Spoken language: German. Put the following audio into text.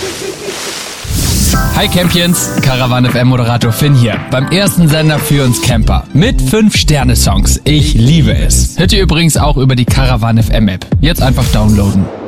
Hi Campions, Caravan FM Moderator Finn hier, beim ersten Sender für uns Camper. Mit 5-Sterne-Songs. Ich liebe es. Hört ihr übrigens auch über die Caravan FM App. Jetzt einfach downloaden.